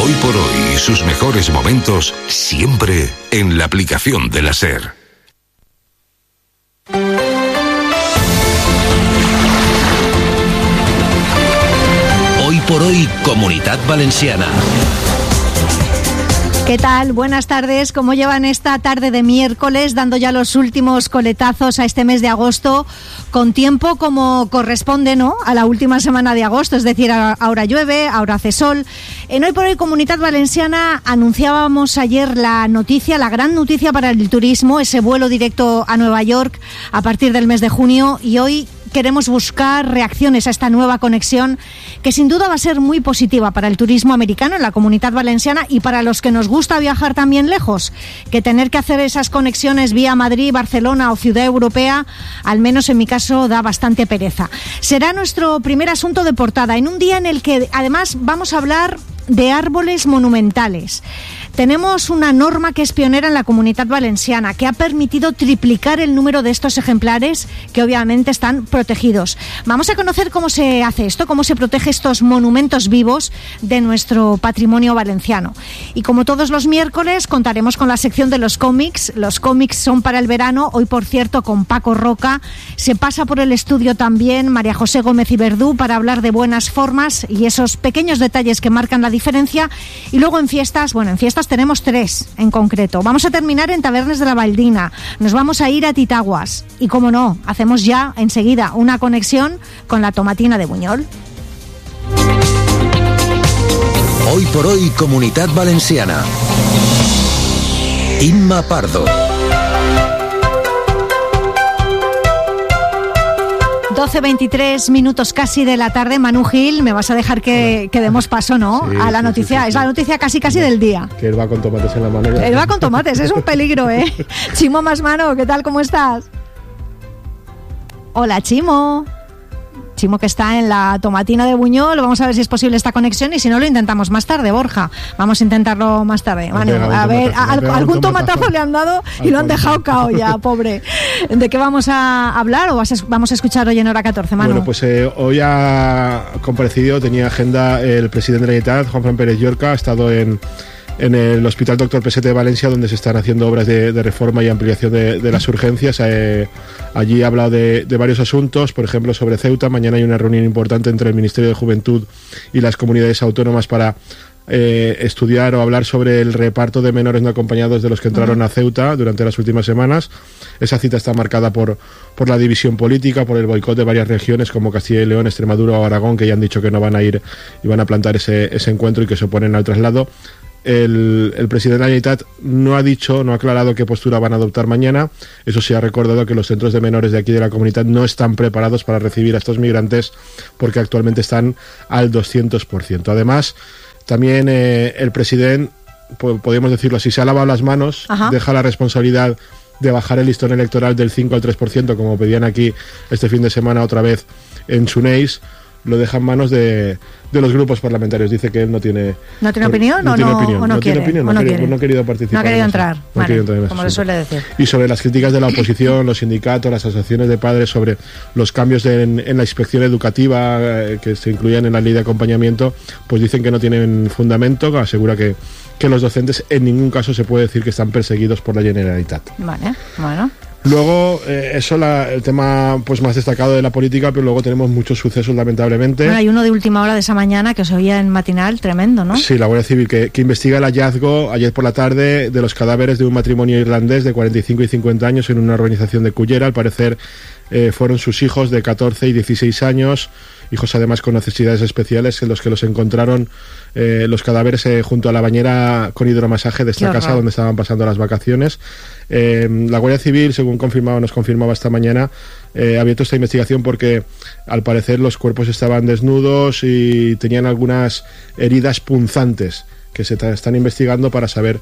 Hoy por hoy, sus mejores momentos siempre en la aplicación de la SER. Hoy por hoy, Comunitat Valenciana. ¿Qué tal? Buenas tardes. ¿Cómo llevan esta tarde de miércoles, dando ya los últimos coletazos a este mes de agosto, con tiempo como corresponde, ¿no?, a la última semana de agosto? Es decir, ahora llueve, ahora hace sol. En Hoy por hoy, Comunitat Valenciana, anunciábamos ayer la gran noticia para el turismo, ese vuelo directo a Nueva York a partir del mes de junio, y hoy queremos buscar reacciones a esta nueva conexión que sin duda va a ser muy positiva para el turismo americano en la Comunitat Valenciana y para los que nos gusta viajar también lejos, que tener que hacer esas conexiones vía Madrid, Barcelona o Ciudad Europea, al menos en mi caso, da bastante pereza. Será nuestro primer asunto de portada, en un día en el que además vamos a hablar de árboles monumentales. Tenemos una norma que es pionera en la Comunitat Valenciana, que ha permitido triplicar el número de estos ejemplares que obviamente están protegidos. Vamos a conocer cómo se hace esto, cómo se protege estos monumentos vivos de nuestro patrimonio valenciano. Y como todos los miércoles, contaremos con la sección de los cómics. Los cómics son para el verano. Hoy, por cierto, con Paco Roca. Se pasa por el estudio también María José Gómez y Verdú para hablar de buenas formas y esos pequeños detalles que marcan la diferencia. Y luego en fiestas tenemos 3 en concreto. Vamos a terminar en Tabernes de la Valdina, nos vamos a ir a Titaguas y, como no, hacemos ya enseguida una conexión con la Tomatina de Buñol. Hoy por hoy, Comunitat Valenciana. Inma Pardo. 12:23 minutos casi de la tarde. Manu Gil, me vas a dejar que demos paso, ¿no? Sí, a la noticia. Sí. Es la noticia casi del día. Que él va con tomates en la mano. Él va con tomates, es un peligro, ¿eh? Chimo Masmano, ¿qué tal? ¿Cómo estás? Hola, Chimo. Chimo, que está en la Tomatina de Buñol. Vamos a ver si es posible esta conexión y si no lo intentamos más tarde, Borja. Vamos a intentarlo más tarde. Manu, a ver, algún tomatazo le han dado y lo han dejado cao ya, pobre. ¿De qué vamos a hablar o vamos a escuchar hoy en Hora 14, Manu? Bueno, pues hoy ha comparecido, tenía agenda el presidente de la Generalitat, Juanfran Pérez Llorca. Ha estado en el Hospital Doctor Pesete de Valencia, donde se están haciendo obras de reforma y ampliación de las urgencias. Allí ha hablado de varios asuntos, por ejemplo sobre Ceuta. Mañana hay una reunión importante entre el Ministerio de Juventud y las comunidades autónomas para estudiar o hablar sobre el reparto de menores no acompañados de los que entraron a Ceuta durante las últimas semanas. Esa cita está marcada por la división política, por el boicot de varias regiones como Castilla y León, Extremadura o Aragón, que ya han dicho que no van a ir y van a plantar ese encuentro y que se oponen al traslado. El presidente de la Generalitat no ha aclarado qué postura van a adoptar mañana. Eso sí, ha recordado que los centros de menores de aquí de la comunidad no están preparados para recibir a estos migrantes porque actualmente están al 200%. Además, también el presidente, podríamos decirlo así, se ha lavado las manos. Ajá. Deja la responsabilidad de bajar el listón electoral del 5 al 3%, como pedían aquí este fin de semana otra vez en Suneix. Lo deja en manos de los grupos parlamentarios. Dice que él no tiene opinión. No ha querido participar. No ha querido entrar. Como se suele decir. Y sobre las críticas de la oposición, los sindicatos, las asociaciones de padres sobre los cambios en la inspección educativa que se incluían en la ley de acompañamiento, pues dicen que no tienen fundamento. Asegura que los docentes en ningún caso se puede decir que están perseguidos por la Generalitat. Vale, bueno. Luego, el tema pues más destacado de la política, pero luego tenemos muchos sucesos, lamentablemente. Bueno, hay uno de última hora de esa mañana que se oía en matinal, tremendo, ¿no? Sí, la Guardia Civil, que investiga el hallazgo ayer por la tarde de los cadáveres de un matrimonio irlandés de 45 y 50 años en una urbanización de Cullera. Al parecer fueron sus hijos de 14 y 16 años, hijos además con necesidades especiales, en los que los encontraron los cadáveres junto a la bañera con hidromasaje de esta casa donde estaban pasando las vacaciones. La Guardia Civil, según nos confirmaba esta mañana, ha abierto esta investigación porque al parecer los cuerpos estaban desnudos y tenían algunas heridas punzantes que se están investigando para saber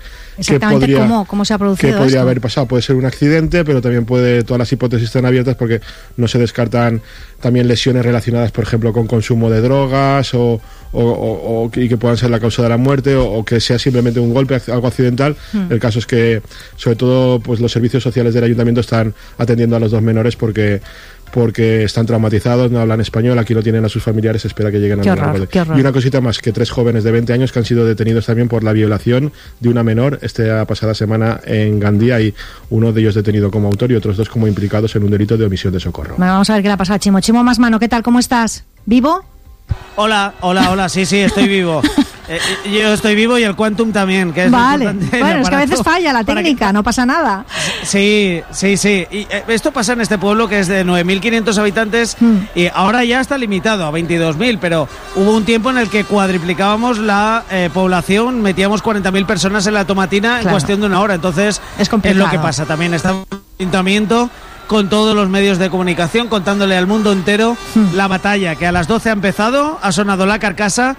cómo se ha producido qué podría esto. haber pasado. Puede ser un accidente, pero también todas las hipótesis están abiertas porque no se descartan también lesiones relacionadas, por ejemplo, con consumo de drogas y que puedan ser la causa de la muerte o que sea simplemente un golpe, algo accidental. El caso es que, sobre todo, pues los servicios sociales del ayuntamiento están atendiendo a los dos menores porque porque están traumatizados, no hablan español, aquí no tienen a sus familiares, espera que lleguen a qué horror. Y una cosita más, que 3 jóvenes de 20 años que han sido detenidos también por la violación de una menor esta pasada semana en Gandía, y uno de ellos detenido como autor y otros 2 como implicados en un delito de omisión de socorro. Bueno, vamos a ver qué le ha pasado a Chimo. Chimo Masmano, ¿qué tal? ¿Cómo estás? ¿Vivo? Hola, sí, estoy vivo. Yo estoy vivo y el Quantum también, que es vale. importante. Bueno, es que a veces falla la técnica, no pasa nada. Sí. Y esto pasa en este pueblo que es de 9.500 habitantes y ahora ya está limitado a 22.000, pero hubo un tiempo en el que cuadriplicábamos la población, metíamos 40.000 personas en la tomatina en cuestión de una hora. Entonces es lo que pasa también. Está un ayuntamiento con todos los medios de comunicación, contándole al mundo entero la batalla, que a las 12 ha empezado, ha sonado la carcasa,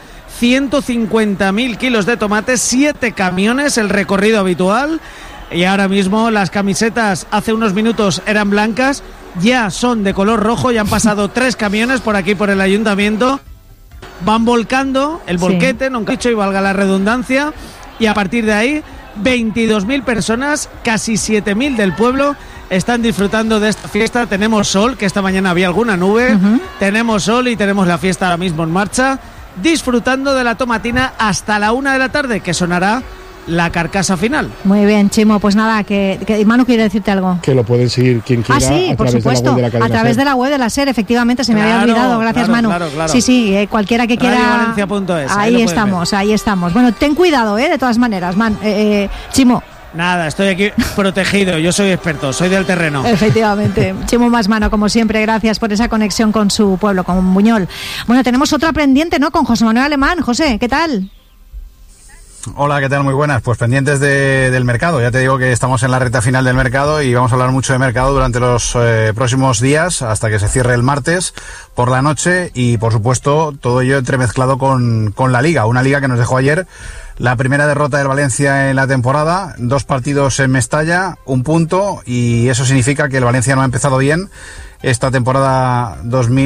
150.000 kilos de tomates, 7 camiones, el recorrido habitual, y ahora mismo las camisetas hace unos minutos eran blancas, ya son de color rojo, ya han pasado 3 camiones por aquí, por el ayuntamiento, van volcando el volquete, nunca he dicho y valga la redundancia, y a partir de ahí 22.000 personas, casi 7.000 del pueblo, están disfrutando de esta fiesta. Tenemos sol, que esta mañana había alguna nube, tenemos sol y tenemos la fiesta ahora mismo en marcha, disfrutando de la tomatina hasta la 1 de la tarde, que sonará la carcasa final. Muy bien, Chimo, pues nada, que Manu quiere decirte algo. Que lo pueden seguir quien quiera sí, por supuesto, a través de la web de la SER, efectivamente, se me había olvidado, gracias Manu. Claro. Sí, cualquiera que quiera. RadioValencia.es, ahí estamos. Bueno, ten cuidado, de todas maneras, Chimo. Nada, estoy aquí protegido, yo soy experto, soy del terreno. Efectivamente. Chimo Masmano, como siempre, gracias por esa conexión con su pueblo, con Buñol. Bueno, tenemos otra pendiente, ¿no? Con José Manuel Alemán. José, ¿qué tal? Hola, ¿qué tal? Muy buenas. Pues pendientes del mercado. Ya te digo que estamos en la recta final del mercado y vamos a hablar mucho de mercado durante los próximos días hasta que se cierre el martes por la noche y, por supuesto, todo ello entremezclado con la Liga. Una Liga que nos dejó ayer la primera derrota del Valencia en la temporada, 2 partidos en Mestalla, 1 punto, y eso significa que el Valencia no ha empezado bien esta temporada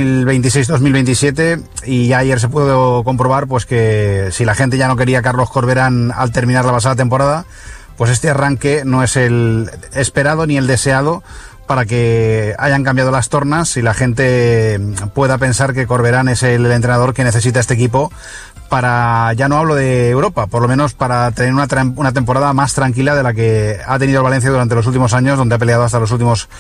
2026-2027 y ya ayer se pudo comprobar pues que si la gente ya no quería a Carlos Corberán al terminar la pasada temporada, pues este arranque no es el esperado ni el deseado para que hayan cambiado las tornas y la gente pueda pensar que Corberán es el entrenador que necesita este equipo para, ya no hablo de Europa, por lo menos para tener una temporada más tranquila de la que ha tenido el Valencia durante los últimos años, donde ha peleado hasta los últimos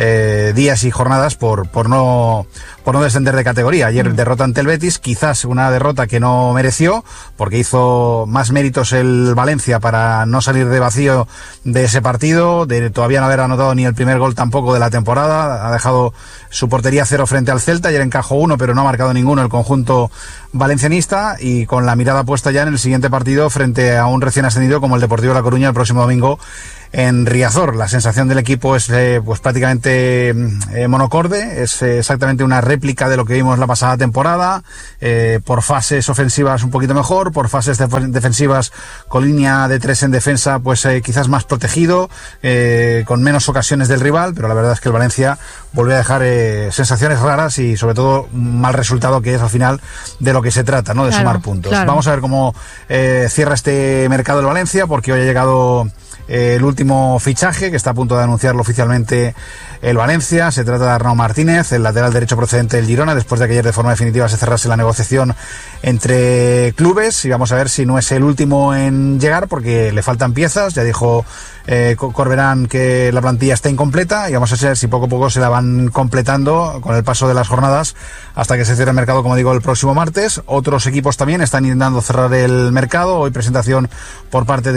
días y jornadas por no descender de categoría. Ayer derrota ante el Betis, quizás una derrota que no mereció, porque hizo más méritos el Valencia para no salir de vacío de ese partido, de todavía no haber anotado ni el primer gol tampoco de la temporada. Ha dejado su portería 0 frente al Celta, ayer encajó 1, pero no ha marcado ninguno el conjunto valencianista, y con la mirada puesta ya en el siguiente partido frente a un recién ascendido como el Deportivo La Coruña el próximo domingo en Riazor. La sensación del equipo es pues prácticamente monocorde, es exactamente una réplica de lo que vimos la pasada temporada, por fases ofensivas un poquito mejor, por fases defensivas con línea de 3 en defensa pues quizás más protegido, con menos ocasiones del rival, pero la verdad es que el Valencia volvió a dejar sensaciones raras y sobre todo un mal resultado, que es al final de lo que se trata, ¿no? De sumar puntos. Vamos a ver cómo cierra este mercado del Valencia, porque hoy ha llegado el último fichaje que está a punto de anunciarlo oficialmente el Valencia. Se trata de Arnau Martínez, el lateral derecho procedente del Girona, después de que ayer de forma definitiva se cerrase la negociación entre clubes, y vamos a ver si no es el último en llegar, porque le faltan piezas. Ya dijo Corberán que la plantilla está incompleta, y vamos a ver si poco a poco se la van completando con el paso de las jornadas hasta que se cierre el mercado, como digo, el próximo martes. Otros equipos también están intentando cerrar el mercado. Hoy presentación por parte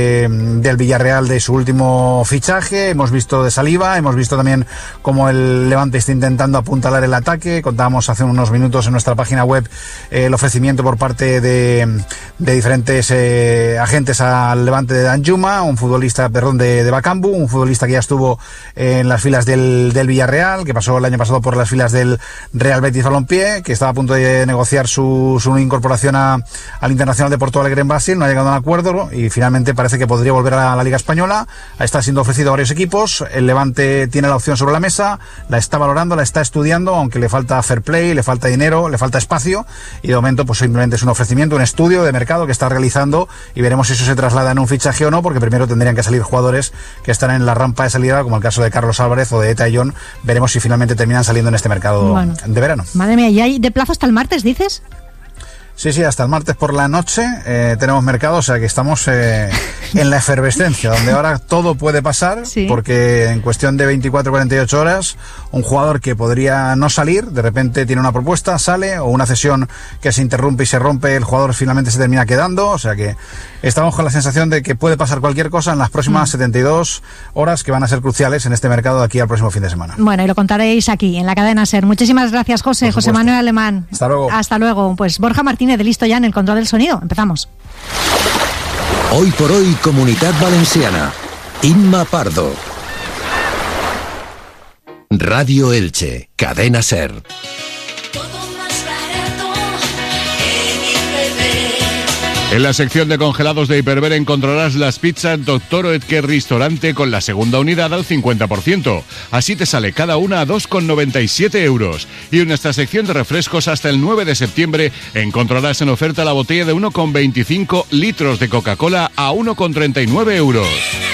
del Villarreal de su último fichaje. Hemos visto de Saliba, hemos visto también cómo el Levante está intentando apuntalar el ataque. Contábamos hace unos minutos en nuestra página web el ofrecimiento por parte de diferentes agentes al Levante de Danjuma, un futbolista, de Bakambu, un futbolista que ya estuvo en las filas del Villarreal, que pasó el año pasado por las filas del Real Betis Balompié, que estaba a punto de negociar su incorporación al Internacional de Porto Alegre en Brasil. No ha llegado a un acuerdo y finalmente parece que podría volver a la Liga Española. Está siendo ofrecido a varios equipos. El Levante tiene la opción sobre la mesa, la está valorando, la está estudiando, aunque le falta fair play, le falta dinero, le falta espacio, y de momento pues simplemente es un ofrecimiento, un estudio de mercado mercado que está realizando y veremos si eso se traslada en un fichaje o no, porque primero tendrían que salir jugadores que están en la rampa de salida, como el caso de Carlos Álvarez o de Eta John. Veremos si finalmente terminan saliendo en este mercado de verano. Madre mía, ¿y hay de plazo hasta el martes, dices? Sí, hasta el martes por la noche tenemos mercado, o sea que estamos en la efervescencia, donde ahora todo puede pasar, porque en cuestión de 24-48 horas, un jugador que podría no salir, de repente tiene una propuesta, sale, o una cesión que se interrumpe y se rompe, el jugador finalmente se termina quedando, o sea que estamos con la sensación de que puede pasar cualquier cosa en las próximas 72 horas que van a ser cruciales en este mercado de aquí al próximo fin de semana. Bueno, y lo contaréis aquí, en la cadena SER. Muchísimas gracias, José Manuel Alemán. Hasta luego. Hasta luego. Pues Borja Martínez de Listo ya en el control del sonido. Empezamos. Hoy por hoy, Comunidad Valenciana. Inma Pardo. Radio Elche, cadena SER. En la sección de congelados de Hiperver encontrarás las pizzas Dr. Oetker Restaurante con la segunda unidad al 50%. Así te sale cada una a 2,97 euros. Y en nuestra sección de refrescos hasta el 9 de septiembre encontrarás en oferta la botella de 1,25 litros de Coca-Cola a 1,39 euros.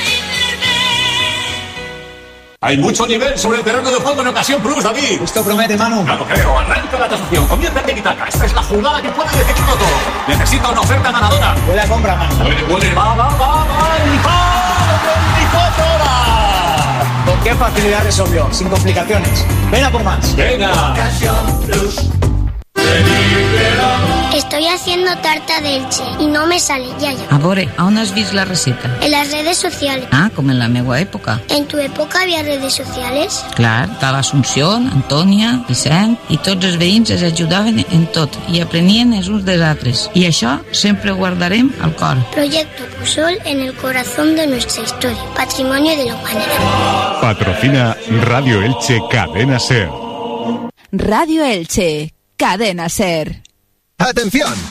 Hay mucho nivel sobre el terreno de juego en Ocasión Plus, David. Esto promete, Manu. Ya lo creo. Arranca la tasación. Comienza el tiki-taka. Esta es la jugada que puede decidirlo todo. Necesita una oferta ganadora. Buena compra, Manu. Puede. Va. Con qué facilidad resolvió, sin complicaciones. Ven a por más. Venga. Ocasión Plus. Estoy haciendo tarta de Elche y no me sale, ya. A veure, on has vist la receta? En las redes sociales. Ah, com en la meua època. ¿En tu época había redes sociales? Clar, estava Assumpció, Antònia, Vicent, i tots els veïns es ajudaven en tot i aprenien els uns dels altres. I això sempre ho guardarem al cor. Proyecto Pusol en el corazón de nuestra historia, patrimonio de la humanidad. Patrocina Radio Elche, cadena SER. Radio Elche, cadena SER. ¡Atención!